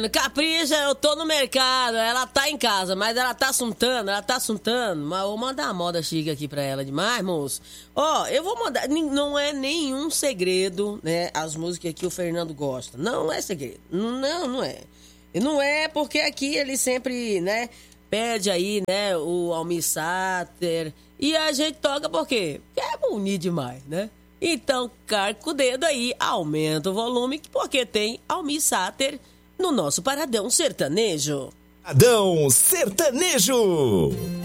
dizendo, capricha, eu tô no mercado, ela tá em casa, mas ela tá assuntando. Mas eu vou mandar uma moda chique aqui pra ela demais, moço. Ó, eu vou mandar, não é nenhum segredo, né, as músicas que o Fernando gosta. Não é segredo, não é. E não é porque aqui ele sempre, né, pede aí, né, o Almir Sater. E a gente toca por quê? Porque é bonito demais, né? Então, carca o dedo aí, aumenta o volume, porque tem Almir Sater no nosso Paradão Sertanejo. Paradão Sertanejo.